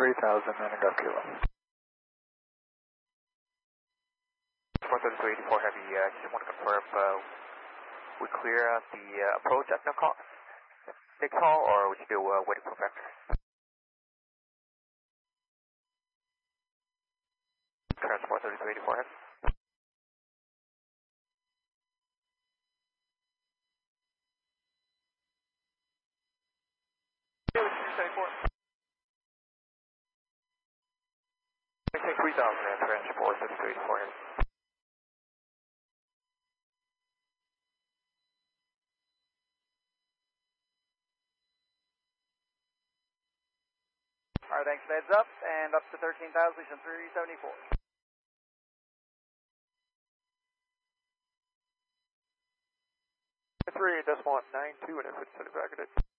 3000 and a half kilo. 43284 Heavy, just want to confirm we clear the approach at Nick Hall, or are we still waiting for vector? Transport 3284 Heavy. Maintain 3000 and transport 3284 Heavy. Alright, thanks, heads up, and up to 13,000, 374. 3.92 and if it's back at it.